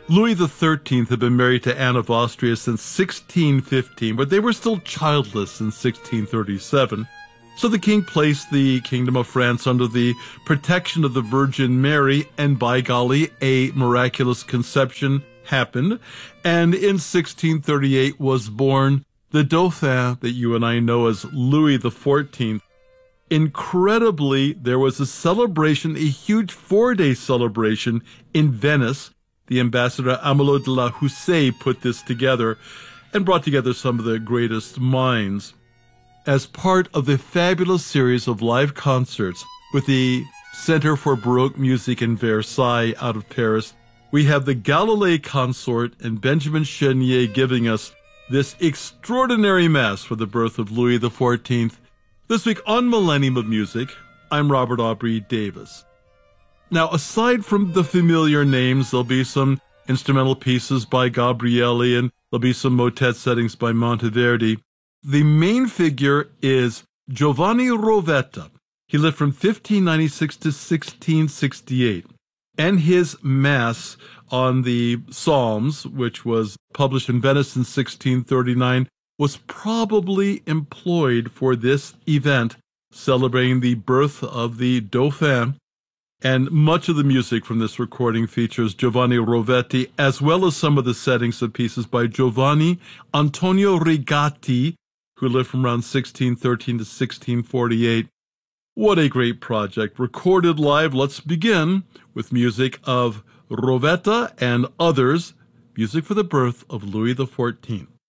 Louis XIII had been married to Anne of Austria since 1615, but they were still childless in 1637. So the king placed the Kingdom of France under the protection of the Virgin Mary, and by golly, a miraculous conception happened. And in 1638 was born the Dauphin that you and I know as Louis XIV. Incredibly, there was a celebration, a huge 4-day celebration in Venice. The ambassador Amelot de la Houssaye put this together and brought together some of the greatest minds. As part of the fabulous series of live concerts with the Center for Baroque Music in Versailles out of Paris, we have the Galilei Consort and Benjamin Chenier giving us this extraordinary mass for the birth of Louis XIV. This week on Millennium of Music, I'm Robert Aubrey Davis. Now, aside from the familiar names, there'll be some instrumental pieces by Gabrieli and there'll be some motet settings by Monteverdi. The main figure is Giovanni Rovetta. He lived from 1596 to 1668. And his Mass on the Psalms, which was published in Venice in 1639, was probably employed for this event, celebrating the birth of the Dauphin. And much of the music from this recording features Giovanni Rovetti, as well as some of the settings of pieces by Giovanni Antonio Rigatti, who lived from around 1613 to 1648. What a great project. Recorded live. Let's begin with music of Rovetta and others, music for the birth of Louis XIV.